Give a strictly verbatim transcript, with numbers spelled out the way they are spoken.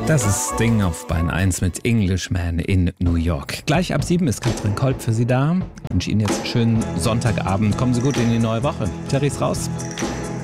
Das ist Sting auf Bein eins mit Englishman in New York. Gleich ab sieben ist Katrin Kolb für Sie da. Ich wünsche Ihnen jetzt einen schönen Sonntagabend. Kommen Sie gut in die neue Woche. Terry ist raus.